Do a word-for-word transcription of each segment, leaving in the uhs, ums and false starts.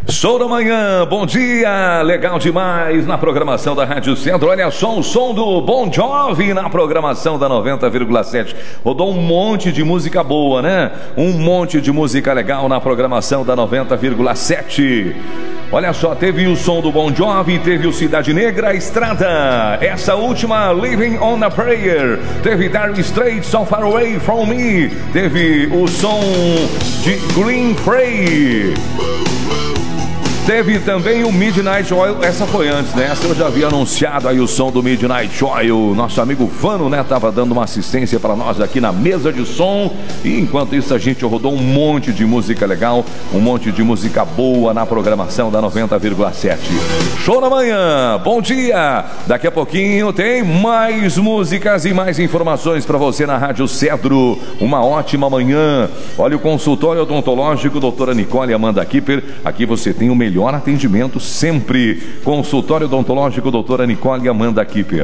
Show da manhã, bom dia, legal demais na programação da Rádio Centro. Olha só o som do Bon Jovi na programação da noventa vírgula sete. Rodou um monte de música boa, né? Um monte de música legal na programação da noventa vírgula sete. Olha só, teve o som do Bon Jovi, teve o Cidade Negra, Estrada. Essa última, Living on a Prayer. Teve Dire Straits, So Far Away From Me. Teve o som de Green Frey. Teve também o Midnight Oil, essa foi antes, né? Essa eu já havia anunciado aí o som do Midnight Oil. Nosso amigo Fano, né? Tava dando uma assistência para nós aqui na mesa de som. E enquanto isso a gente rodou um monte de música legal, um monte de música boa na programação da noventa vírgula sete. Show da manhã, bom dia! Daqui a pouquinho tem mais músicas e mais informações para você na Rádio Cedro. Uma ótima manhã. Olha o consultório odontológico doutora Nicole Amanda Kipper. Aqui você tem o melhor Melhor atendimento sempre. Consultório odontológico doutora Nicole Amanda Kipper.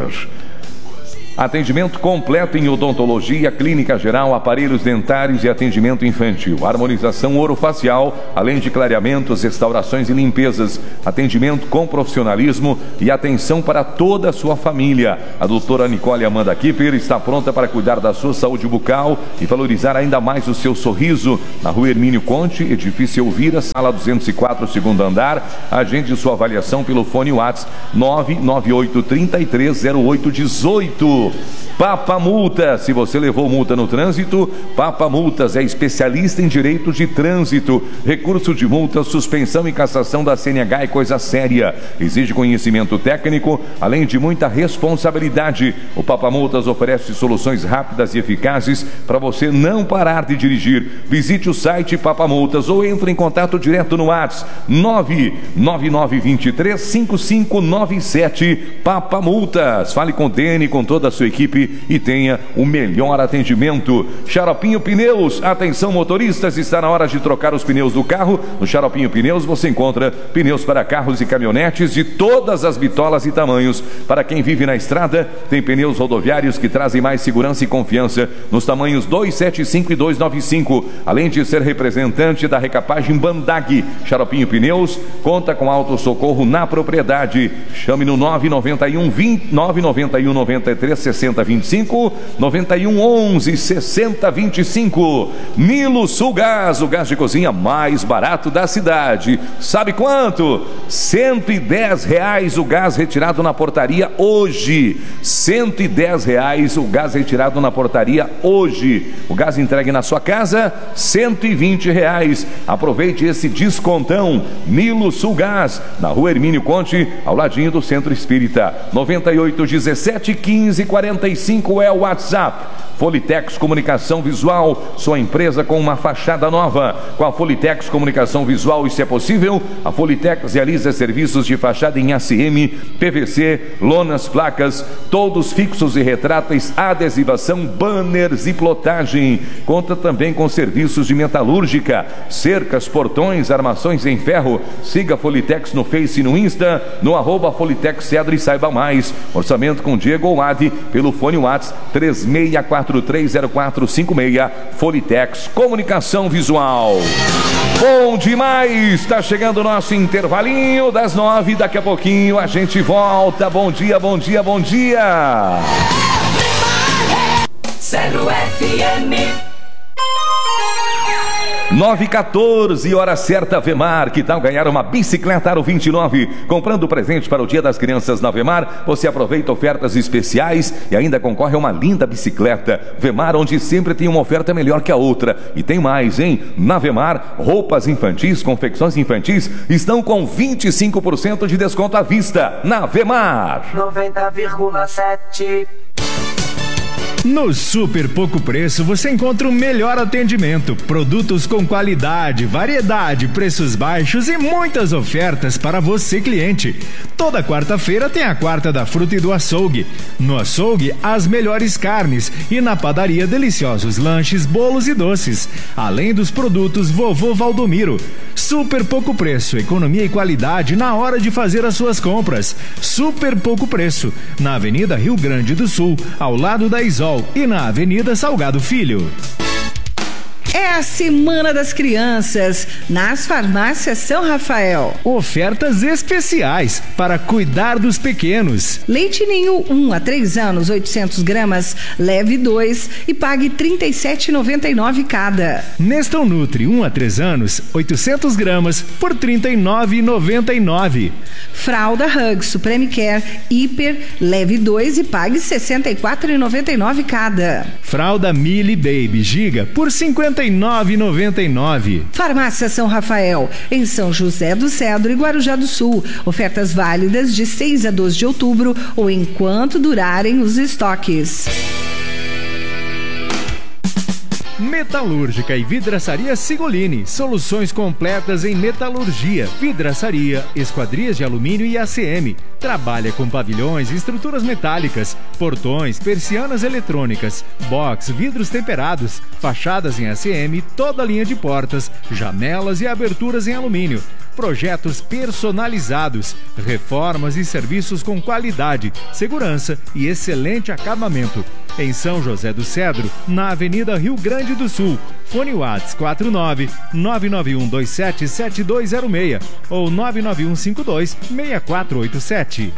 Atendimento completo em odontologia, clínica geral, aparelhos dentários e atendimento infantil. Harmonização orofacial, além de clareamentos, restaurações e limpezas. Atendimento com profissionalismo e atenção para toda a sua família. A doutora Nicole Amanda Kipper está pronta para cuidar da sua saúde bucal e valorizar ainda mais o seu sorriso. Na rua Hermínio Conte, edifício Elvira, sala duzentos e quatro, segundo andar. Agende sua avaliação pelo fone WhatsApp nove nove oito três três zero oito um oito. Papa Multas, se você levou multa no trânsito, Papa Multas é especialista em direito de trânsito, recurso de multa, suspensão e cassação da C N H é coisa séria, exige conhecimento técnico, além de muita responsabilidade. O Papa Multas oferece soluções rápidas e eficazes para você não parar de dirigir. Visite o site Papa Multas ou entre em contato direto no WhatsApp nove nove nove dois três cinco cinco nove sete. Papa Multas, fale com o Dene, com toda a sua equipe e tenha o melhor atendimento. Xaropinho Pneus, atenção motoristas, está na hora de trocar os pneus do carro. No Xaropinho Pneus você encontra pneus para carros e caminhonetes de todas as bitolas e tamanhos. Para quem vive na estrada, tem pneus rodoviários que trazem mais segurança e confiança nos tamanhos dois sete cinco e dois nove cinco, além de ser representante da recapagem Bandag. Xaropinho Pneus conta com autossocorro na propriedade. Chame no nove nove um vinte, nove nove um noventa e três sessenta vinte e cinco, noventa e um onze sessenta vinte e cinco. Nilo Sul Gás, o gás de cozinha mais barato da cidade. Sabe quanto? cento e dez reais o gás retirado na portaria hoje. cento e dez reais o gás retirado na portaria hoje. O gás entregue na sua casa, cento e vinte reais. Aproveite esse descontão. Nilo Sul Gás, na rua Hermínio Conte, ao ladinho do Centro Espírita. noventa e oito dezessete quinze quarenta e cinco é o WhatsApp. Folitex Comunicação Visual, sua empresa com uma fachada nova. Com a Folitex Comunicação Visual, isso é possível. A Folitex realiza serviços de fachada em A C M, P V C, lonas, placas, todos fixos e retráteis, adesivação, banners e plotagem. Conta também com serviços de metalúrgica, cercas, portões, armações em ferro. Siga a Folitex no Face e no Insta, no arroba Folitex Cedro e saiba mais. Orçamento com Diego Ouad pelo fone WhatsApp três seis quatro três zero quatro cinco seis. Folitex Comunicação Visual. Bom demais, está chegando o nosso intervalinho das nove, daqui a pouquinho a gente volta. Bom dia, bom dia, bom dia. Cedro F M. nove e quatorze, hora certa, Vemar. Que tal ganhar uma bicicleta Aro vinte e nove? Comprando presente para o Dia das Crianças na Vemar, você aproveita ofertas especiais e ainda concorre a uma linda bicicleta. Vemar, onde sempre tem uma oferta melhor que a outra. E tem mais, hein? Na Vemar, roupas infantis, confecções infantis estão com vinte e cinco por cento de desconto à vista. Na Vemar noventa vírgula sete. No Super Pouco Preço você encontra o melhor atendimento, produtos com qualidade, variedade, preços baixos e muitas ofertas para você, cliente. Toda quarta-feira tem a quarta da fruta e do açougue. No açougue, as melhores carnes e na padaria, deliciosos lanches, bolos e doces. Além dos produtos Vovô Valdomiro. Super Pouco Preço, economia e qualidade na hora de fazer as suas compras. Super Pouco Preço, na Avenida Rio Grande do Sul, ao lado da Isol, e na Avenida Salgado Filho. É a Semana das Crianças nas farmácias São Rafael. Ofertas especiais para cuidar dos pequenos. Leite Ninho um a três anos, oitocentos gramas, leve dois e pague trinta e sete reais e noventa e nove centavos cada. Neston Nutri um a três anos, oitocentos gramas por trinta e nove reais e noventa e nove centavos. Fralda Hug Supreme Care Hiper, leve dois e pague sessenta e quatro reais e noventa e nove centavos cada. Fralda Mili Baby Giga por cinquenta e nove reais e noventa e nove centavos. Farmácia São Rafael, em São José do Cedro e Guarujá do Sul. Ofertas válidas de seis a doze de outubro ou enquanto durarem os estoques. Metalúrgica e Vidraçaria Sigolini. Soluções completas em metalurgia, vidraçaria, esquadrias de alumínio e A C M. Trabalha com pavilhões, estruturas metálicas, portões, persianas eletrônicas, box, vidros temperados, fachadas em A C M, toda a linha de portas, janelas e aberturas em alumínio. Projetos personalizados, reformas e serviços com qualidade, segurança e excelente acabamento. Em São José do Cedro, na Avenida Rio Grande do Sul. Fone WhatsApp quatro nove nove nove um dois sete sete dois zero seis ou nove nove um cinco dois seis quatro oito sete.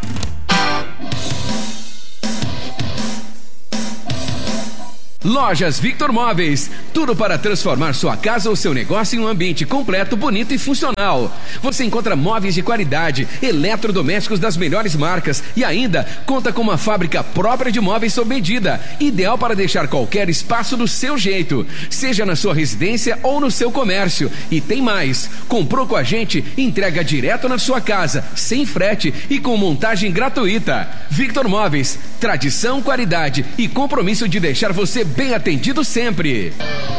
Lojas Victor Móveis, tudo para transformar sua casa ou seu negócio em um ambiente completo, bonito e funcional. Você encontra móveis de qualidade, eletrodomésticos das melhores marcas e ainda conta com uma fábrica própria de móveis sob medida, ideal para deixar qualquer espaço do seu jeito, seja na sua residência ou no seu comércio. E tem mais, comprou com a gente, entrega direto na sua casa, sem frete e com montagem gratuita. Victor Móveis, tradição, qualidade e compromisso de deixar você bem atendido sempre.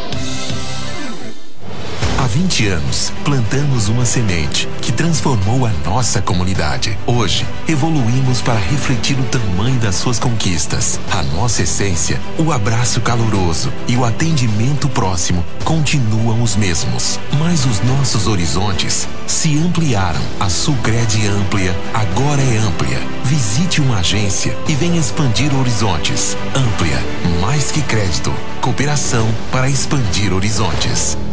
Há vinte anos, plantamos uma semente que transformou a nossa comunidade. Hoje, evoluímos para refletir o tamanho das suas conquistas. A nossa essência, o abraço caloroso e o atendimento próximo continuam os mesmos. Mas os nossos horizontes se ampliaram. A Sulcred Amplia agora é amplia. Visite uma agência e venha expandir horizontes. Amplia, mais que crédito. Cooperação para expandir horizontes.